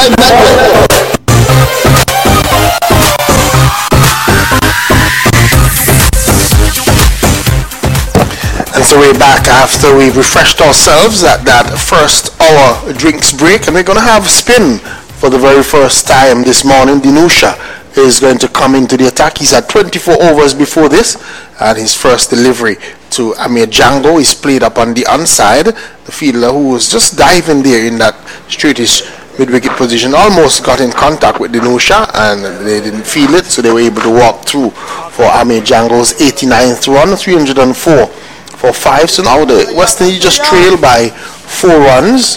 Worldwide Network. And so we're back after we've refreshed ourselves at that first hour drinks break, and we're going to have a spin for the very first time this morning. Dinusha is going to come into the attack. He's had 24 overs before this, and his first delivery to Amir Django is played up on the onside. The fielder, who was just diving there in that straightish mid-wicket position, almost got in contact with Dinusha, and they didn't feel it, so they were able to walk through for Amir Django's 89th run, 304 for 5. So now the West Indies just trail by 4 runs,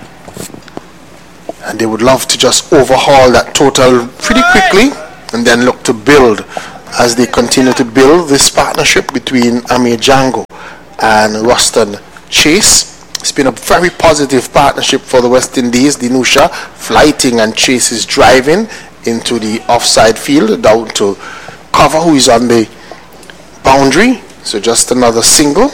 and they would love to just overhaul that total pretty quickly and then look to build as they continue to build this partnership between Amir Django and Ruston Chase. It's been a very positive partnership for the West Indies. Dinusha flighting and Chase is driving into the offside field down to Cover, who is on the boundary. So just another single.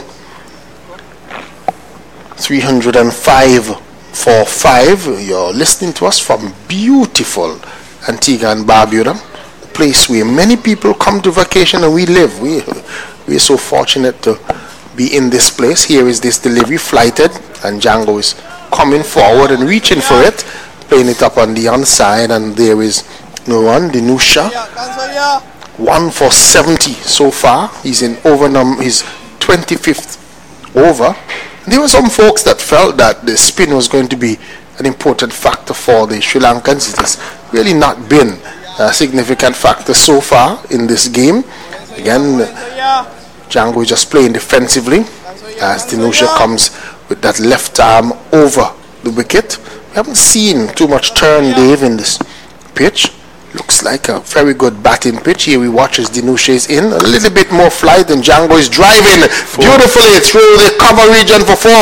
305 for 5. You're listening to us from beautiful Antigua and Barbuda, a place where many people come to vacation and we live. We're so fortunate to be in this place. Here is this delivery flighted, and Django is coming forward and reaching for it, playing it up on the onside, and there is no one. Dinusha 1 for 70 so far. He's in his 25th over. And there were some folks that felt that the spin was going to be an important factor for the Sri Lankans. It has really not been a significant factor so far in this game. Again, Django is just playing defensively as Dinusha comes with that left arm over the wicket. We haven't seen too much turn, Dave, in this pitch. Looks like a very good batting pitch. Here we watch as Dinusha is in. A little bit more flight, and Django is driving beautifully through the cover region for 4.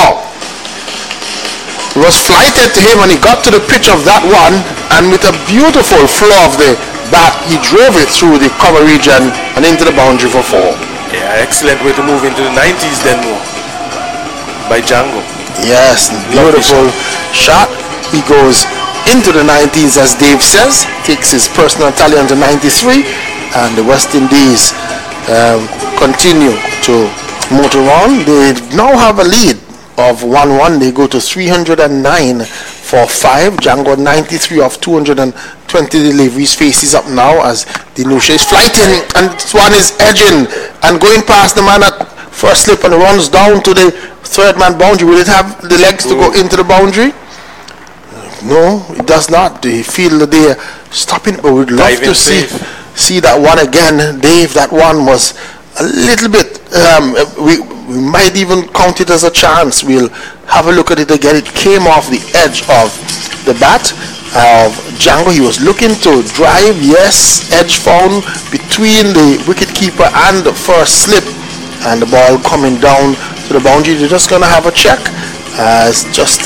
It was flighted to him, and he got to the pitch of that one, and with a beautiful flow of the bat, he drove it through the cover region and into the boundary for 4. Yeah, excellent way to move into the 90s then by Django. Yes, beautiful shot. He goes into the 90s, as Dave says, takes his personal tally on to 93, and the West Indies continue to motor on. They now have a lead of 1-1. They go to 309 for 5. Django 93 of 220 deliveries. Faces up now as Dinusha is flighting, and one is edging and going past the man at first slip, and runs down to the third man boundary. Will it have the legs to go into the boundary? No, it does not. The fielder there stopping, but we'd love to see that one again. Dave, that one was a little bit, we might even count it as a chance. We'll have a look at it again. It came off the edge of the bat of Django. He was looking to drive, yes, edge found between the wicketkeeper and the first slip, and the ball coming down to the boundary. They're just going to have a check as just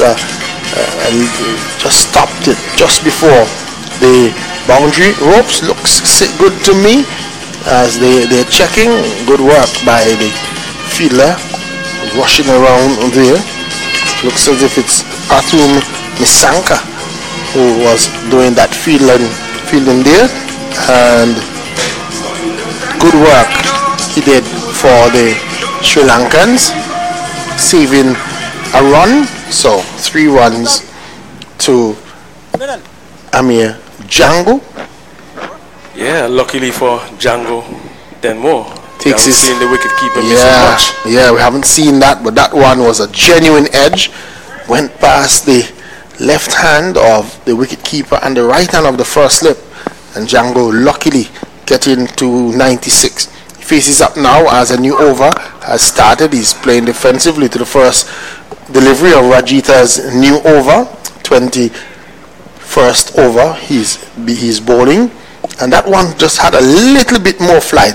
stopped it just before the boundary ropes. Looks good to me as they're checking. Good work by the fielder rushing around there. Looks as if it's Atum Nisanka who was doing that fielding there, and good work he did for the Sri Lankans, saving a run. So 3 runs to Amir Django. Yeah, luckily for Django, then more. Takes his, seen the wicketkeeper missing much. Yeah, we haven't seen that, but that one was a genuine edge. Went past the left hand of the wicketkeeper and the right hand of the first slip, and Django luckily getting to 96. He faces up now as a new over has started. He's playing defensively to the first delivery of Rajita's new over, 21st over. He's bowling, and that one just had a little bit more flight,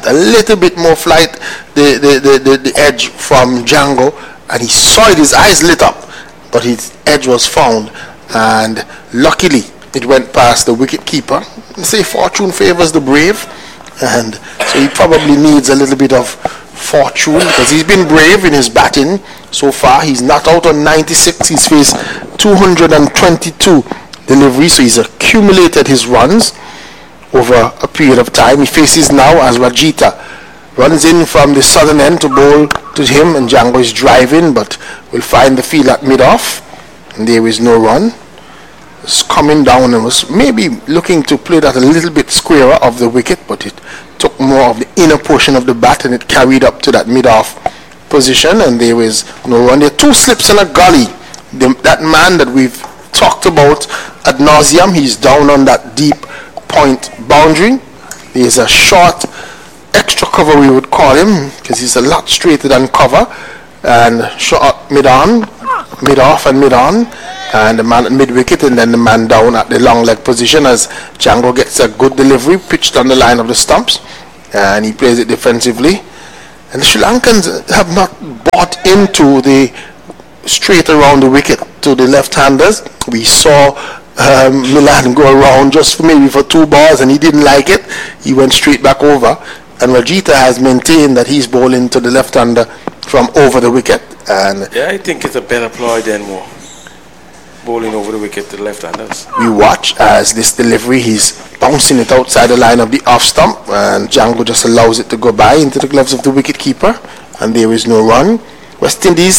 the edge from Django, and he saw it, his eyes lit up, but his edge was found, and luckily it went past the wicket keeper. Say fortune favors the brave, and so he probably needs a little bit of fortune because he's been brave in his batting so far. He's not out on 96. He's faced 222 delivery, so he's accumulated his runs over a period of time. He faces now as Rajita runs in from the southern end to bowl to him, and Django is driving but will find the field at mid-off, and there is no run. It's coming down and was maybe looking to play that a little bit squarer of the wicket, but it took more of the inner portion of the bat and it carried up to that mid-off position, and there is no run. There are 2 slips and a gully. That man that we've talked about ad nauseum, he's down on that deep point boundary. There's a short extra cover, we would call him, because he's a lot straighter than cover, and short mid-on, mid-off and mid-on, and the man at mid-wicket, and then the man down at the long leg position as Django gets a good delivery pitched on the line of the stumps, and he plays it defensively. And the Sri Lankans have not bought into the straight around the wicket to the left-handers. We saw Milan go around just maybe for 2 balls, and he didn't like it. He went straight back over, and Rajita has maintained that he's bowling to the left-hander from over the wicket. And yeah, I think it's a better ploy than more bowling over the wicket to the left-handers. We watch as this delivery, he's bouncing it outside the line of the off stump, and Django just allows it to go by into the gloves of the wicket keeper, and there is no run. West Indies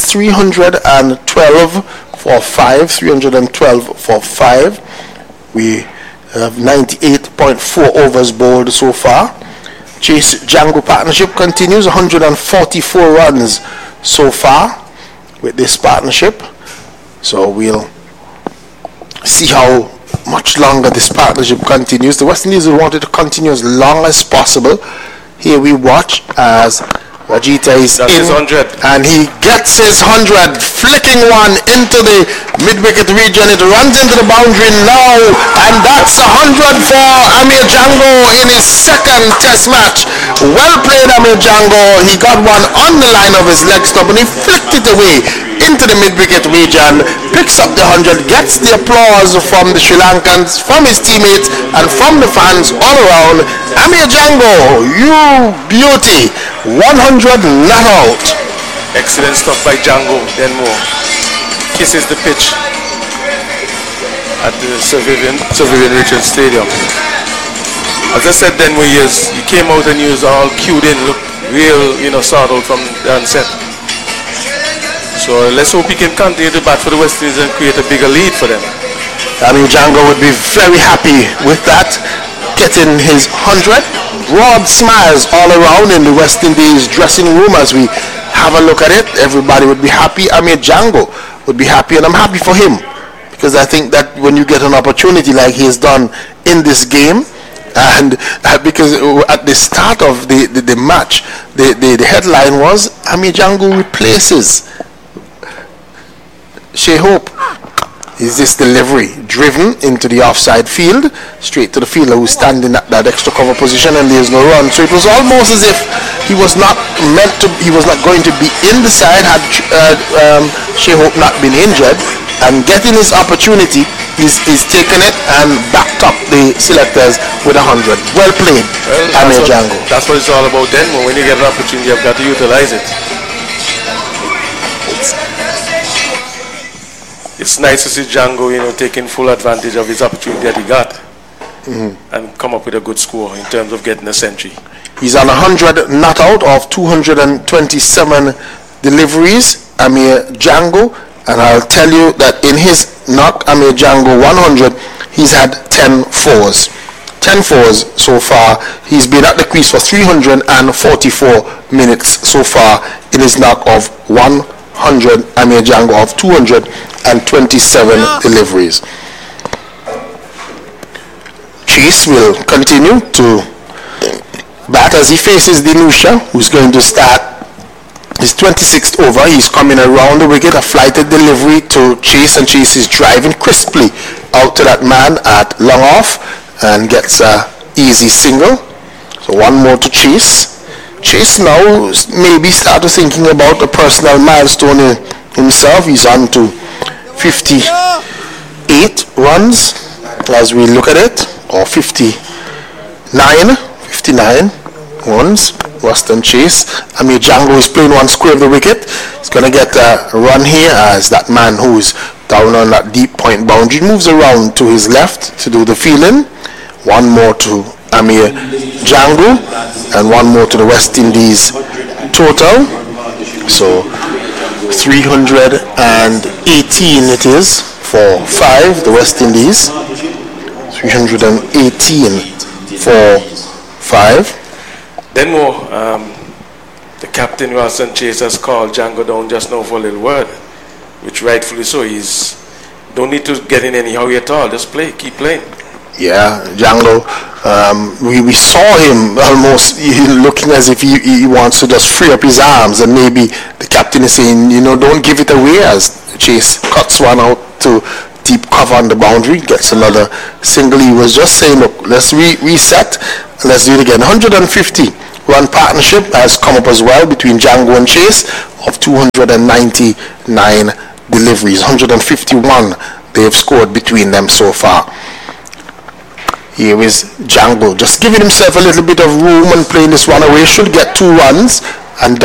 312 for 5, 312 for 5. We have 98.4 overs bowled so far. Chase Django partnership continues, 144 runs so far with this partnership. So we'll see how much longer this partnership continues. The West Indies will want it to continue as long as possible. Here we watch as Rajita is that's in, his 100. and he gets his 100, flicking one into the mid-wicket region. It runs into the boundary now, and that's 100 for Amir Django in his second test match. Well played, Amir Django. He got one on the line of his leg stump, and he flicked it away into the mid-wicket region, picks up the 100, gets the applause from the Sri Lankans, from his teammates, and from the fans all around. Amir Django, you beauty, 100 not out. Excellent stuff by Django. Then more kisses the pitch at the Sir Vivian Richards Stadium. As I said, then he came out and he was all cued in, looked real, sort out from the onset. So let's hope he can continue to bat for the West Indies and create a bigger lead for them. Amir Django would be very happy with that, getting his 100. Broad smiles all around in the West Indies dressing room as we have a look at it. Everybody would be happy. Amir Django would be happy, and I'm happy for him, because I think that when you get an opportunity like he has done in this game, and because at the start of the match, the headline was Amir Django replaces Shai Hope. Is this delivery driven into the offside field, straight to the fielder who's standing at that extra cover position, and there's no run. So it was almost as if he was not going to be in the side had Shai Hope not been injured, and getting his opportunity, he's taken it and backed up the selectors with 100. Well played, Amir Django. That's what it's all about then. When you get an opportunity, you've got to utilize it. It's nice to see Django, taking full advantage of his opportunity that he got, and come up with a good score in terms of getting a century. He's on 100 not out of 227 deliveries, Amir Django, and I'll tell you that in his knock, Amir Django 100, he's had 10 fours. 10 fours so far. He's been at the crease for 344 minutes so far in his knock of 100, Amir Django of 227 deliveries. Chase will continue to bat as he faces Dinusha, who's going to start his 26th over. He's coming around the wicket, a flighted delivery to Chase, and Chase is driving crisply out to that man at long off and gets a easy single. So one more to Chase. Chase now maybe started thinking about a personal milestone in himself. He's on to 58 runs as we look at it, or 59 runs. Western Chase. Amir Django is playing one square of the wicket. He's going to get a run here as that man who's down on that deep point boundary, moves around to his left to do the fielding. One more to Amir Django, and one more to the West Indies total. So 318 it is for 5, the West Indies. 318 for 5. Then more, the captain Ralston Chase has called Django down just now for a little word, which rightfully so. He's don't need to get in any hurry at all. Just play, keep playing. Yeah, Django. We saw him almost looking as if he wants to just free up his arms, and maybe the captain is saying, don't give it away, as Chase cuts one out to deep cover on the boundary, gets another single. He was just saying, look, let's reset, let's do it again. 150 run partnership has come up as well between Django and Chase of 299 deliveries. 151 they have scored between them so far. Here is Django just giving himself a little bit of room and playing this one away. Should get 2 runs and